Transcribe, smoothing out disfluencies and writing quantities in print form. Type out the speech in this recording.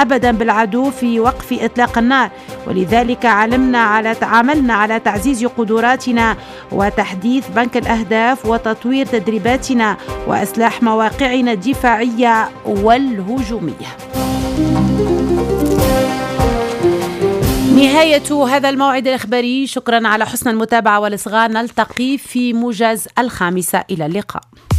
أبدا بالعدو في وقف إطلاق النار، ولذلك عملنا على تعزيز قدراتنا وتحديث بنك الأهداف وتطوير تدريباتنا وإصلاح مواقعنا الدفاعية والهجومية. نهاية هذا الموعد الإخباري، شكرا على حسن المتابعة والإصغاء، نلتقي في موجز 5. إلى اللقاء.